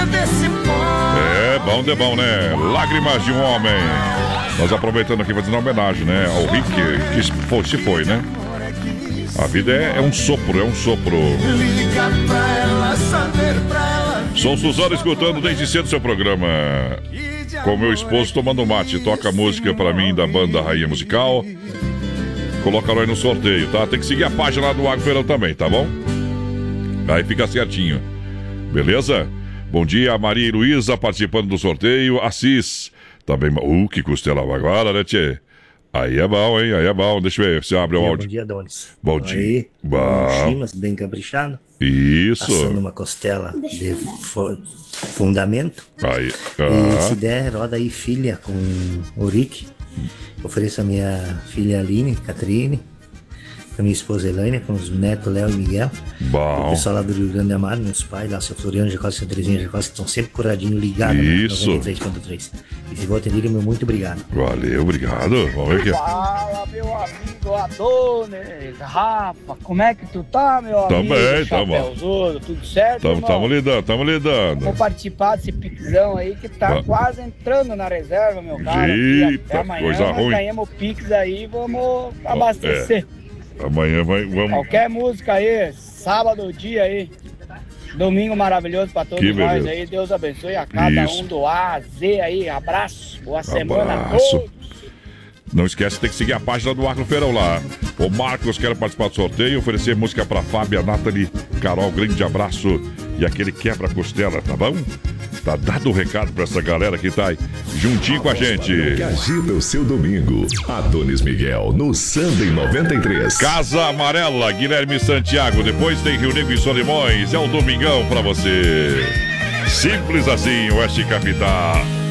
É bom de bom, né? Lágrimas de um Homem. Nós aproveitando aqui fazendo uma homenagem, né? Ao Rick, que se foi, né? A vida é um sopro, é um sopro. Sou Suzano escutando desde cedo seu programa. Com meu esposo tomando mate. Toca música pra mim da banda Rainha Musical. Coloca nós no sorteio, tá? Tem que seguir a página lá do Agro Feirão também, tá bom? Aí fica certinho. Beleza? Bom dia, Maria e Luísa participando do sorteio. Assis. Também. Que costela agora, né, tchê? Aí é bom, hein? Aí é bom. Deixa eu ver se abre o áudio. Bom dia, Donis. Bom dia. Aí, bom. Chimas, bem caprichado. Isso. Passando uma costela de fundamento. Aí. E se der, roda aí filha com o Rick. Ofereço a minha filha Aline, Catrine. A minha esposa Elaine, com os netos Léo e Miguel. Bom. O pessoal lá do Rio Grande do Mar, meus pais, lá, seu Floriano, Jacósio, seu Terezinha, Jacósio, que estão sempre curadinho, ligados. Isso. 93.3. E se vou atender, meu muito obrigado. Valeu, obrigado. Vamos ver aqui. Fala, meu amigo Adonis, Rafa, como é que tu tá, meu amigo? Também, Chapeuzudo, tudo certo, Tamo lidando. Vou participar desse pixão aí que tá quase entrando na reserva, meu cara. Eita, amanhã coisa nós ruim. ganhamos o pix aí e vamos abastecer. Amanhã vamos. Qualquer música aí, sábado, dia aí. Domingo maravilhoso pra todos nós aí. Deus abençoe a cada um do A a Z aí. Abraço. Boa semana a todos. Não esquece, tem que seguir a página do Agro Feirão lá. O Marcos quer participar do sorteio e oferecer música pra Fábia, Nathalie, Carol, grande abraço. E aquele quebra-costela, tá bom? Tá dado o recado pra essa galera que tá aí juntinho com a gente. Que agita o seu domingo. Adonis Miguel no Sunday 93. Casa Amarela, Guilherme Santiago. Depois tem Rio Negro e Solimões. É o domingão pra você. Simples assim, Oeste Capital.